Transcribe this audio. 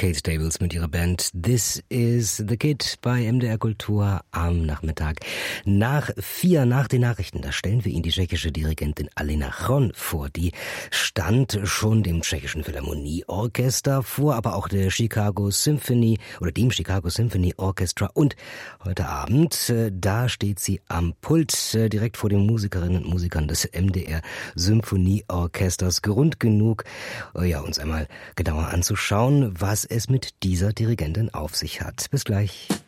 Kate Stables mit ihrer Band This is the Kid bei MDR Kultur am Nachmittag. Nach den Nachrichten, da stellen wir Ihnen die tschechische Dirigentin Alena Chon vor. Die stand schon dem tschechischen Philharmonieorchester vor, aber auch der Chicago Symphony oder dem Chicago Symphony Orchestra. Und heute Abend, da steht sie am Pult, direkt vor den Musikerinnen und Musikern des MDR Symphonieorchesters. Grund genug, uns einmal genauer anzuschauen, was es mit dieser Dirigentin auf sich hat. Bis gleich.